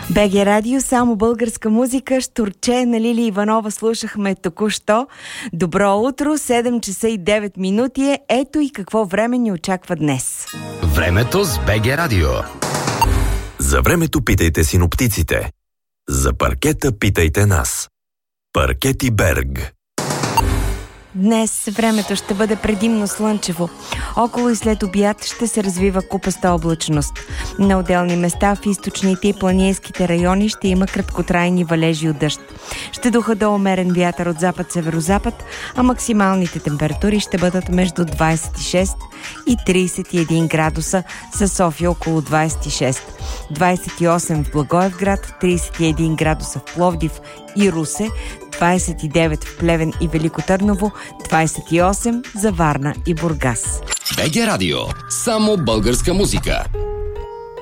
БГ Радио, само българска музика. Штурче на Лили Иванова слушахме току-що. Добро утро, 7 часа и 9 минути е. Ето и какво време ни очаква днес. Времето с БГ Радио. За времето питайте синоптиците. За паркета питайте нас. Паркети Берг. Днес времето ще бъде предимно слънчево. Около и след обяд ще се развива купаста облачност. На отделни места в източните и планинските райони ще има краткотрайни валежи от дъжд. Ще духа до умерен вятър от запад-северозапад, а максималните температури ще бъдат между 26 и 31 градуса, за София около 26. 28 в Благоевград, 31 градуса в Пловдив и Русе, 29 в Плевен и Велико Търново, 28 за Варна и Бургас. БГ Радио. Само българска музика.